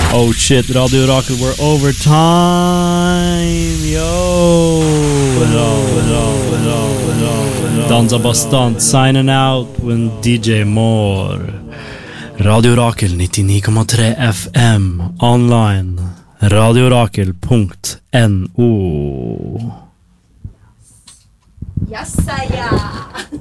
Oh shit, Radio Rakel, we're over time. Yo. Danza Bastant signing out with DJ Moore. Radio Rakel 99,3 FM online. radiorakel.no. Yes, ja.